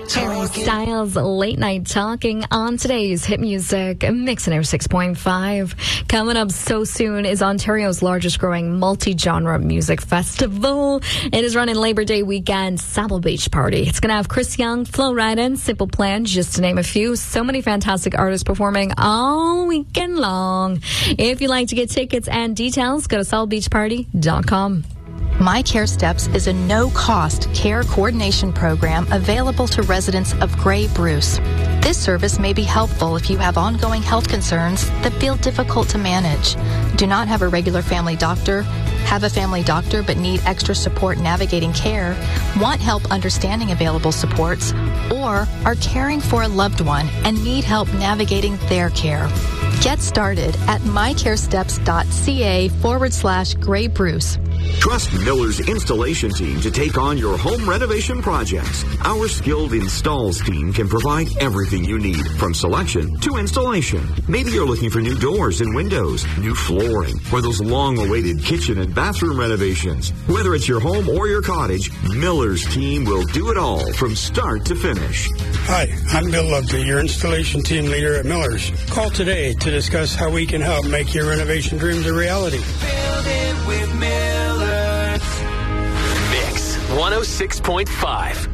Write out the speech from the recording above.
Harry Styles, Late Night Talking on today's Hit Music Mix and Air 6.5. Coming up so soon is Ontario's largest growing multi-genre music festival. It is running Labor Day weekend, Savile Beach Party. It's going to have Chris Young, Flo Rida, Simple Plan, just to name a few. So many fantastic artists performing all weekend long. If you'd like to get tickets and details, go to SavileBeachParty.com. My Care Steps is a no-cost care coordination program available to residents of Grey Bruce. This service may be helpful if you have ongoing health concerns that feel difficult to manage, do not have a regular family doctor, have a family doctor but need extra support navigating care, want help understanding available supports, or are caring for a loved one and need help navigating their care. Get started at mycaresteps.ca/Grey Bruce. Trust Miller's installation team to take on your home renovation projects. Our skilled installs team can provide everything you need, from selection to installation. Maybe you're looking for new doors and windows, new flooring, or those long-awaited kitchen and bathroom renovations. Whether it's your home or your cottage, Miller's team will do it all from start to finish. Hi, I'm Bill Lovesley, your installation team leader at Miller's. Call today to discuss how we can help make your renovation dreams a reality. Build it with Miller's. Mix 106.5.